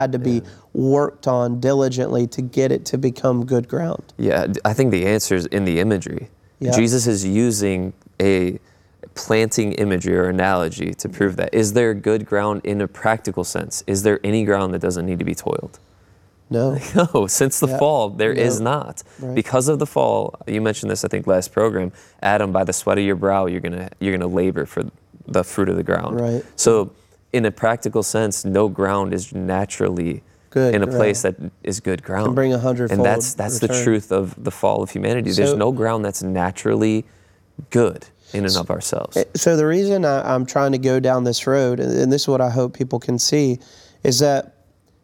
had to be worked on diligently to get it to become good ground? Yeah, I think the answer is in the imagery. Yeah. Jesus is using a planting imagery or analogy to prove that. Is there good ground in a practical sense? Is there any ground that doesn't need to be toiled? No. No, since the fall, there is not. Right. Because of the fall, you mentioned this, I think, last program, Adam, by the sweat of your brow, you're gonna labor for the fruit of the ground. Right. So in a practical sense, no ground is naturally Good in a ground. place that is good ground. Can bring 100-fold And that's the return. truth of the fall of humanity. There's no ground that's naturally good in and of ourselves. So the reason I'm trying to go down this road, and this is what I hope people can see, is that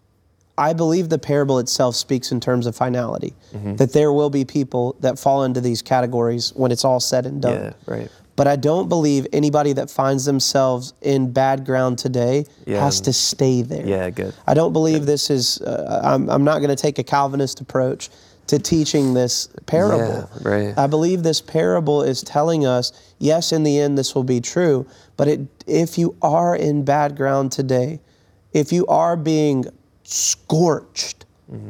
I believe the parable itself speaks in terms of finality, that there will be people that fall into these categories when it's all said and done. Yeah, right. But I don't believe anybody that finds themselves in bad ground today has to stay there. Yeah, good. I don't believe this is, I'm not going to take a Calvinist approach to teaching this parable. Yeah, right. I believe this parable is telling us, yes, in the end this will be true, but if you are in bad ground today, if you are being scorched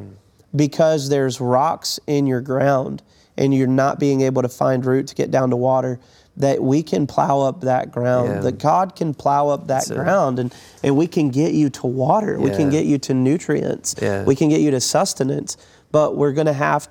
because there's rocks in your ground and you're not being able to find root to get down to water, that we can plow up that ground, that God can plow up that ground and we can get you to water, we can get you to nutrients, we can get you to sustenance, but you're gonna have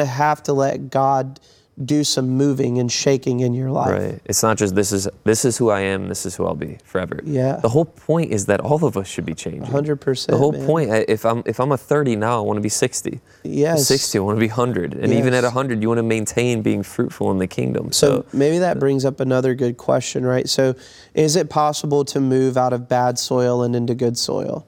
to let God do some moving and shaking in your life. Right. It's not just this is who I am, this is who I'll be forever. Yeah. The whole point is that all of us should be changing. 100%. The whole point, if I'm a 30 now, I want to be 60. Yes. 60, I want to be 100. And even at 100, you want to maintain being fruitful in the kingdom. So maybe that brings up another good question, right? So is it possible to move out of bad soil and into good soil?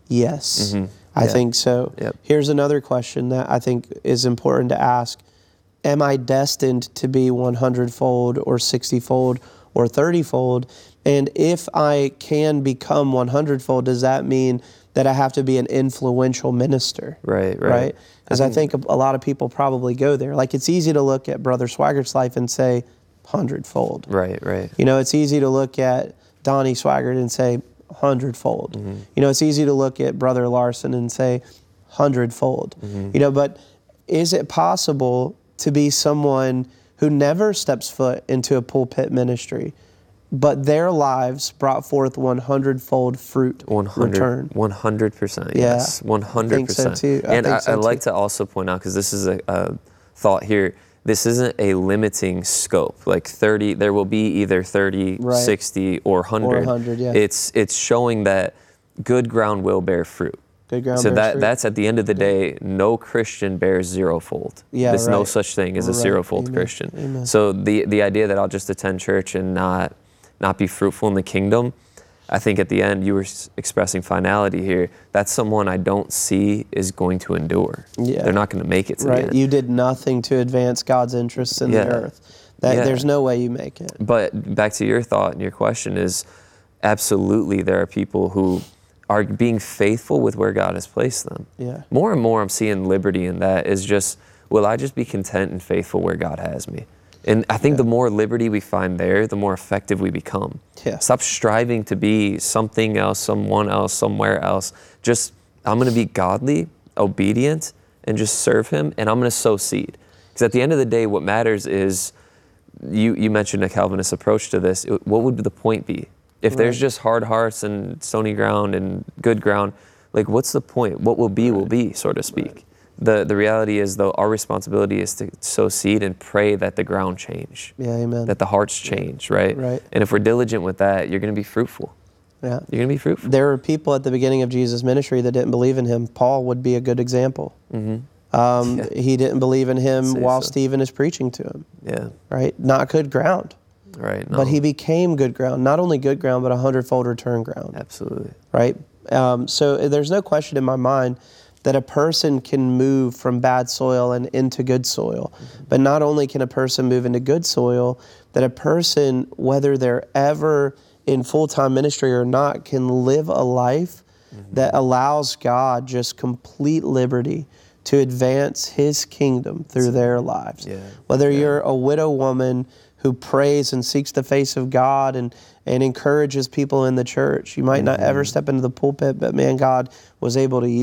Yes. I think so. Yep. Here's another question that I think is important to ask. Am I destined to be 100-fold or 60-fold or 30-fold? And if I can become 100-fold, does that mean that I have to be an influential minister? Right. Because I think a lot of people probably go there. Like, it's easy to look at Brother Swaggart's life and say 100-fold. Right. You know, it's easy to look at Donnie Swaggart and say 100-fold. You know, it's easy to look at Brother Larson and say 100-fold. You know, but is it possible to be someone who never steps foot into a pulpit ministry, but their lives brought forth 100-fold fruit return? 100%, yes. 100%. I think so too. And I'd like to also point out, because this is a thought here, this isn't a limiting scope. Like 30, there will be either 30, 60, or 100. Or 100, yeah. It's showing that good ground will bear fruit. Good ground So bears fruit. that's at the end of the day, no Christian bears 0-fold. Yeah, There's no right. such thing as a 0-fold Amen. Christian. Amen. So the idea that I'll just attend church and not be fruitful in the kingdom, I think at the end you were expressing finality here. That's someone I don't see is going to endure. Yeah. They're not going to make it to the end. You did nothing to advance God's interests in the earth. There's no way you make it. But back to your thought and your question is, absolutely there are people who are being faithful with where God has placed them. Yeah. More and more I'm seeing liberty in that is just, will I just be content and faithful where God has me? And I think the more liberty we find there, the more effective we become. Yeah. Stop striving to be something else, someone else, somewhere else. Just, I'm going to be godly, obedient, and just serve Him, and I'm going to sow seed. Because at the end of the day, what matters is, you mentioned a Calvinist approach to this. What would the point be? If there's just hard hearts and stony ground and good ground, like what's the point? What will be, so to speak. The reality is, though, our responsibility is to sow seed and pray that the ground change. Yeah, amen. That the hearts change, right? Right. And if we're diligent with that, you're going to be fruitful. Yeah. You're going to be fruitful. There were people at the beginning of Jesus' ministry that didn't believe in Him. Paul would be a good example. He didn't believe in Him while Stephen is preaching to him. Yeah. Right? Not good ground. Right. No. But he became good ground. Not only good ground, but 100-fold return ground. Absolutely. Right? So there's no question in my mind that a person can move from bad soil and into good soil. But not only can a person move into good soil, that a person, whether they're ever in full-time ministry or not, can live a life that allows God just complete liberty to advance His kingdom through their lives. Whether you're a widow woman who prays and seeks the face of God and encourages people in the church. You might not ever step into the pulpit, but man, God was able to use